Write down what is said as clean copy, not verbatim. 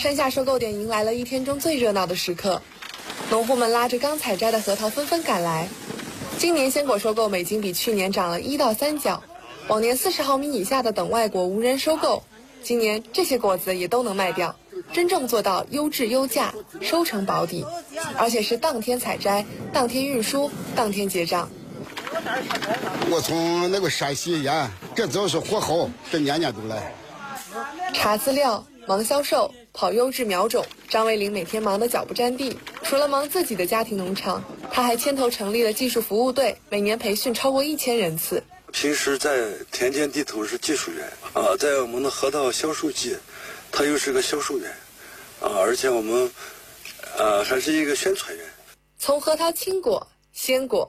山下收购点迎来了一天中最热闹的时刻，农户们拉着刚采摘的核桃纷纷赶来。今年鲜果收购每斤比去年涨了1到3角，往年40毫米以下的等外国无人收购，今年这些果子也都能卖掉，真正做到优质优价，收成保底，而且是当天采摘、当天运输、当天结账。 我从那个山西沿，这只要是货好，这年年都来。 查资料、忙销售、跑优质苗种，张卫林每天忙得脚不沾地。除了忙自己的家庭农场，他还牵头成立了技术服务队，每年培训超过1000人次。 平时在田间地头是技术员在我们的核桃销售季，他又是个销售员而且我们还是一个宣传员。 从核桃青果、鲜果、